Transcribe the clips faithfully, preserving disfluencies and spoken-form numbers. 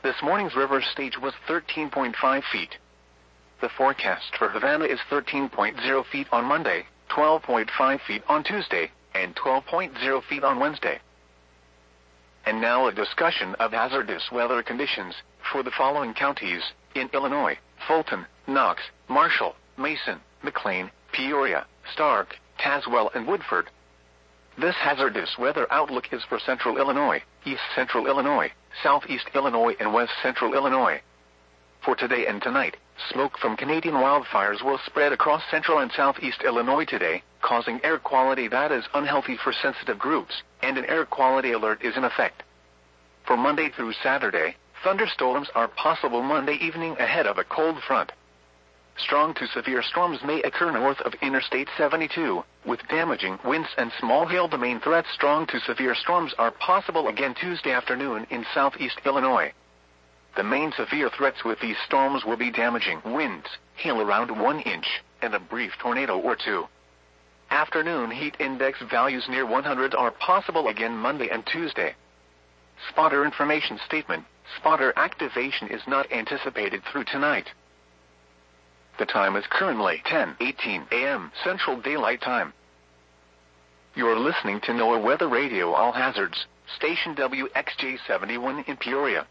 This morning's river stage was thirteen point five feet. The forecast for Havana is thirteen point zero feet on Monday, twelve point five feet on Tuesday, and twelve point zero feet on Wednesday. And now a discussion of hazardous weather conditions for the following counties in Illinois: Fulton, Knox, Marshall, Mason, McLean, Peoria, Stark, Tazewell, and Woodford. This hazardous weather outlook is for central Illinois, east central Illinois, southeast Illinois, and west central Illinois. For today and tonight, smoke from Canadian wildfires will spread across central and southeast Illinois today, causing air quality that is unhealthy for sensitive groups, and an air quality alert is in effect. For Monday through Saturday, thunderstorms are possible Monday evening ahead of a cold front. Strong to severe storms may occur north of Interstate seventy-two, with damaging winds and small hail. The main threats: strong to severe storms are possible again Tuesday afternoon in southeast Illinois. The main severe threats with these storms will be damaging winds, hail around one inch, and a brief tornado or two. Afternoon heat index values near one hundred are possible again Monday and Tuesday. Spotter information statement: spotter activation is not anticipated through tonight. The time is currently ten eighteen a m Central Daylight Time. You're listening to NOAA Weather Radio All Hazards, station W X J seventy-one in Peoria.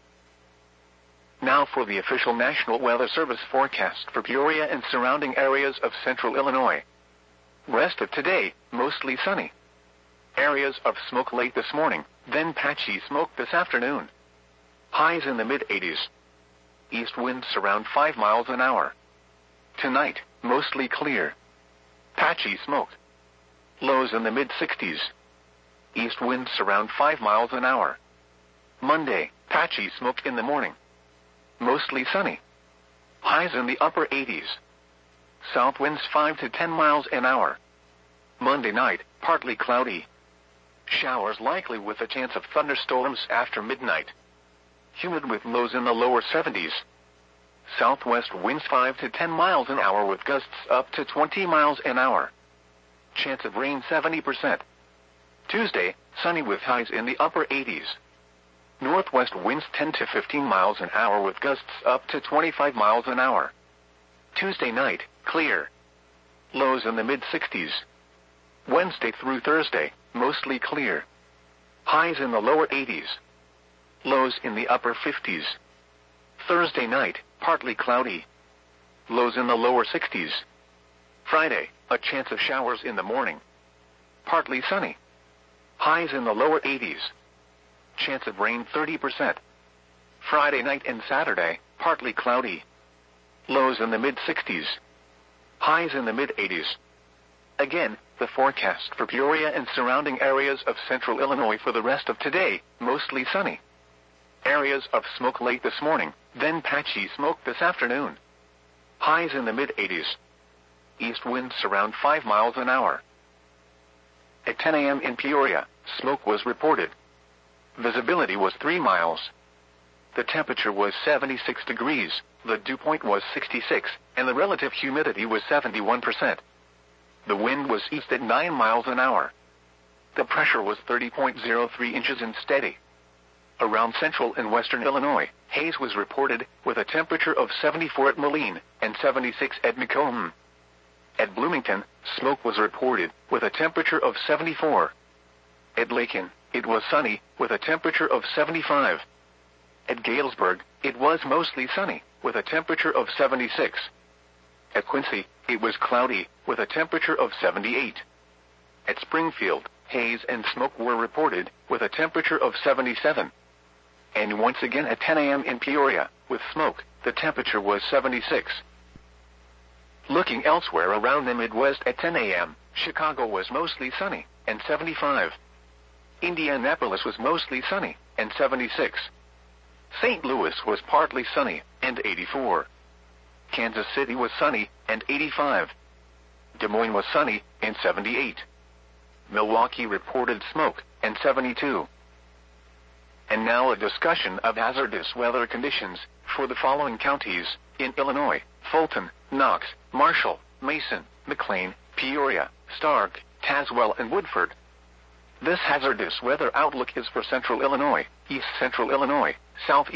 Now for the official National Weather Service forecast for Peoria and surrounding areas of central Illinois. Rest of today, mostly sunny. Areas of smoke late this morning, then patchy smoke this afternoon. Highs in the mid eighties. East winds around five miles an hour. Tonight, mostly clear. Patchy smoke. Lows in the mid sixties. East winds around five miles an hour. Monday, patchy smoke in the morning. Mostly sunny. Highs in the upper eighties. South winds five to ten miles an hour. Monday night, partly cloudy. Showers likely with a chance of thunderstorms after midnight. Humid with lows in the lower seventies. Southwest winds five to ten miles an hour with gusts up to twenty miles an hour. Chance of rain seventy percent. Tuesday, sunny with highs in the upper eighties. Northwest winds ten to fifteen miles an hour with gusts up to twenty-five miles an hour. Tuesday night, clear. Lows in the mid sixties. Wednesday through Thursday, mostly clear. Highs in the lower eighties. Lows in the upper fifties. Thursday night, partly cloudy. Lows in the lower sixties. Friday, a chance of showers in the morning. Partly sunny. Highs in the lower eighties. Chance of rain thirty percent. Friday night and Saturday, partly cloudy. Lows in the mid sixties. Highs in the mid eighties. Again, the forecast for Peoria and surrounding areas of central Illinois for the rest of today, mostly sunny. Areas of smoke late this morning, then patchy smoke this afternoon. Highs in the mid eighties. East winds around five miles an hour. At ten a m in Peoria, smoke was reported. Visibility was three miles. The temperature was seventy-six degrees, the dew point was sixty-six, and the relative humidity was seventy-one percent. The wind was east at nine miles an hour. The pressure was thirty point zero three inches and steady. Around central and western Illinois, haze was reported, with a temperature of seventy-four at Moline and seventy-six at Macomb. At Bloomington, smoke was reported, with a temperature of seventy-four. At Lakin, it was sunny, with a temperature of seventy-five. At Galesburg, it was mostly sunny, with a temperature of seventy-six. At Quincy, it was cloudy, with a temperature of seventy-eight. At Springfield, haze and smoke were reported, with a temperature of seventy-seven. And once again at ten a m in Peoria, with smoke, the temperature was seventy-six. Looking elsewhere around the Midwest at ten a m, Chicago was mostly sunny, and seventy-five. Indianapolis was mostly sunny, and seventy-six. Saint Louis was partly sunny, and eighty-four. Kansas City was sunny, and eighty-five. Des Moines was sunny, and seventy-eight. Milwaukee reported smoke, and seventy-two. And now a discussion of hazardous weather conditions for the following counties in Illinois: Fulton, Knox, Marshall, Mason, McLean, Peoria, Stark, Tazewell, and Woodford. This hazardous weather outlook is for central Illinois, east central Illinois, south